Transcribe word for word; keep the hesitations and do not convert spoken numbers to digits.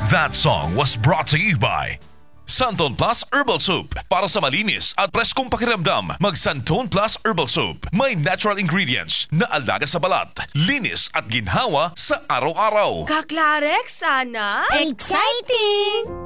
That song was brought to you by Santon Plus Herbal Soup. Para sa malinis at preskong pakiramdam, mag Santon Plus Herbal Soup. May natural ingredients na alaga sa balat, linis at ginhawa sa araw-araw. Kaklarek, sana? Exciting!